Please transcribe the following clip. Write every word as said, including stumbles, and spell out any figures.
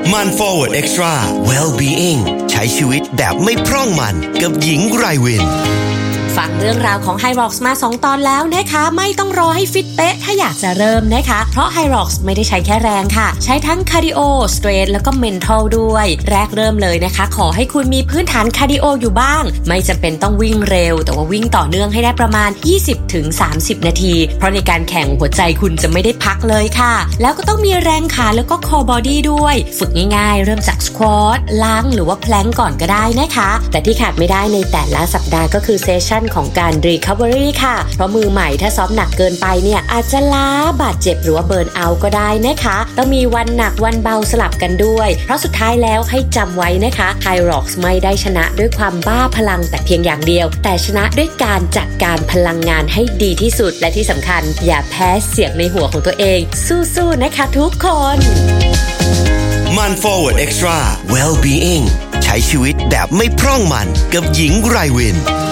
มัน Forward Extra Well-being ใช้ชีวิตแบบไม่พร่องมันกับหญิงไรวินฟังเรื่องราวของ Hyrox มาสองตอนแล้วนะคะไม่ต้องรอให้ฟิตเป๊ะถ้าอยากจะเริ่มนะคะเพราะ Hyrox ไม่ได้ใช้แค่แรงค่ะใช้ทั้งคาร์ดิโอสเตรทแล้วก็เมนทัลด้วยแรกเริ่มเลยนะคะขอให้คุณมีพื้นฐานคาร์ดิโออยู่บ้างไม่จำเป็นต้องวิ่งเร็วแต่ว่าวิ่งต่อเนื่องให้ได้ประมาณ ยี่สิบถึงสามสิบ นาทีเพราะในการแข่งหัวใจคุณจะไม่ได้พักเลยค่ะแล้วก็ต้องมีแรงขาแล้วก็คอบอดี้ด้วยฝึกง่ายๆเริ่มจากสควอตล้างหรือว่าแพลงก์ก่อนก็ได้นะคะแต่ที่ขาดไม่ได้ในแต่ละสัปดาห์ก็คือเซสชั่นของการ recovery ค่ะเพราะมือใหม่ถ้าซ้อมหนักเกินไปเนี่ยอาจจะล้าบาดเจ็บหรือว่าเบิร์นเอาท์ก็ได้นะคะต้องมีวันหนักวันเบาสลับกันด้วยเพราะสุดท้ายแล้วให้จำไว้นะคะ Hyrox ไม่ได้ชนะด้วยความบ้าพลังแต่เพียงอย่างเดียวแต่ชนะด้วยการจัดการพลังงานให้ดีที่สุดและที่สำคัญอย่าแพ้เสียงในหัวของตัวเองสู้ๆนะคะทุกคนมัน Forward Extra Well-being ใช้ชีวิตแบบไม่พร่องมันกับหญิงไรวิน